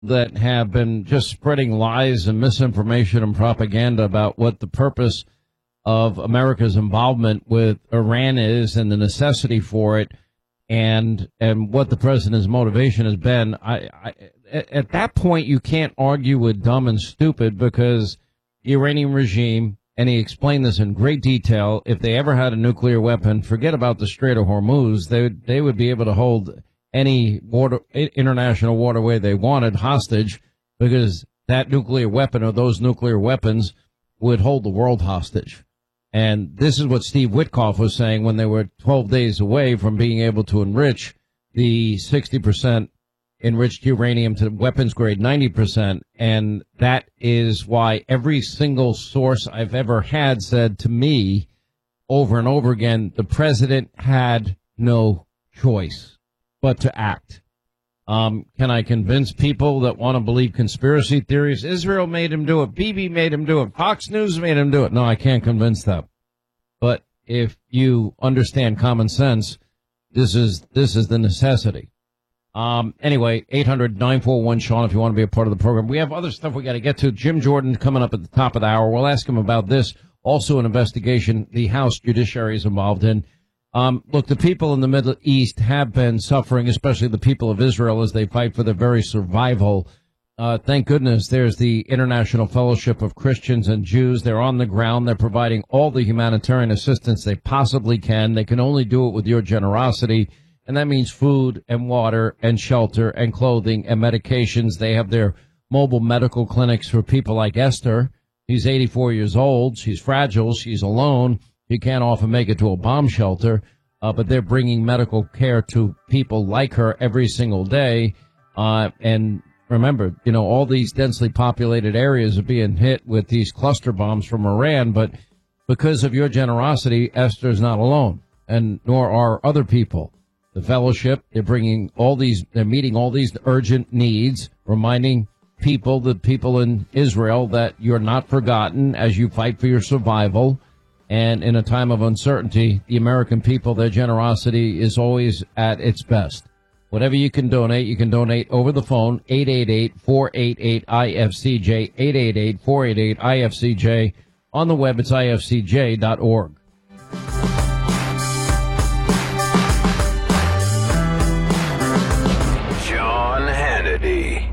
that have been just spreading lies and misinformation and propaganda about what the purpose of America's involvement with Iran is and the necessity for it, and what the president's motivation has been. At that point, you can't argue with dumb and stupid, because the Iranian regime, and he explained this in great detail, if they ever had a nuclear weapon, forget about the Strait of Hormuz. They would be able to hold any international waterway they wanted hostage, because that nuclear weapon or those nuclear weapons would hold the world hostage. And this is what Steve Witkoff was saying when they were 12 days away from being able to enrich the 60% enriched uranium to weapons grade 90%. And that is why every single source I've ever had said to me over and over again, the president had no choice but to act. Can I convince people that want to believe conspiracy theories? Israel made him do it. Bibi made him do it. Fox News made him do it. No, I can't convince them. But if you understand common sense, this is the necessity. Anyway, 800-941-SEAN if you want to be a part of the program. We have other stuff we got to get to. Jim Jordan coming up at the top of the hour. We'll ask him about this. Also an investigation the House Judiciary is involved in. Look, the people in the Middle East have been suffering, especially the people of Israel, as they fight for their very survival. Thank goodness there's the International Fellowship of Christians and Jews. They're on the ground. They're providing all the humanitarian assistance they possibly can. They can only do it with your generosity. And that means food and water and shelter and clothing and medications. They have their mobile medical clinics for people like Esther. She's 84 years old. She's fragile. She's alone. She can't often make it to a bomb shelter, but they're bringing medical care to people like her every single day. And remember, all these densely populated areas are being hit with these cluster bombs from Iran. But because of your generosity, Esther's not alone, and nor are other people. The fellowship, they're meeting all these urgent needs, reminding the people in Israel that you're not forgotten as you fight for your survival. And in a time of uncertainty, the American people, their generosity is always at its best. Whatever you can donate over the phone, 888-488-IFCJ, 888-488-IFCJ. On the web, it's ifcj.org. Sean Hannity.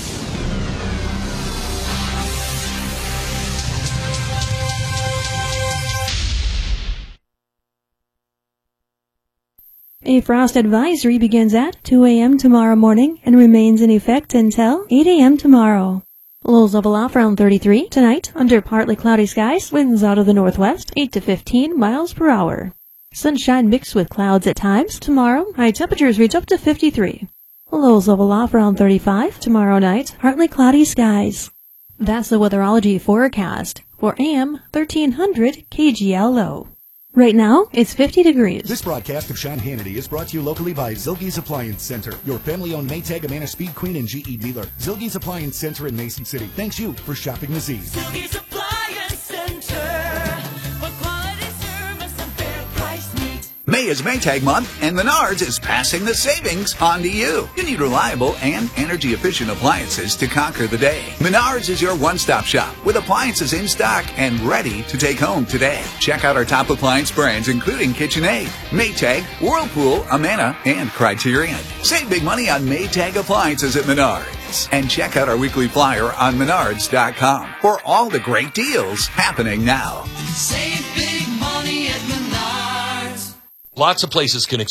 A frost advisory begins at 2 a.m. tomorrow morning and remains in effect until 8 a.m. tomorrow. Lows level off around 33. Tonight, under partly cloudy skies, winds out of the northwest, 8 to 15 miles per hour. Sunshine mixed with clouds at times. Tomorrow, high temperatures reach up to 53. Lows level off around 35. Tomorrow night, partly cloudy skies. That's the weatherology forecast for AM 1300 KGLO. Right now, it's 50 degrees. This broadcast of Sean Hannity is brought to you locally by Zilge's Appliance Center, your family-owned Maytag, Amana Speed Queen, and GE dealer. Zilge's Appliance Center in Mason City. Thanks you for shopping the Z. Zilge's Appliance Center, for quality service and fair price meet. May is Maytag month, and Menards is passing the savings on to you. You need reliable and energy-efficient appliances to conquer the day. Menards is your one-stop shop with appliances in stock and ready to take home today. Check out our top appliance brands, including KitchenAid, Maytag, Whirlpool, Amana, and Criterion. Save big money on Maytag appliances at Menards. And check out our weekly flyer on Menards.com for all the great deals happening now. Save big money at Menards. Lots of places can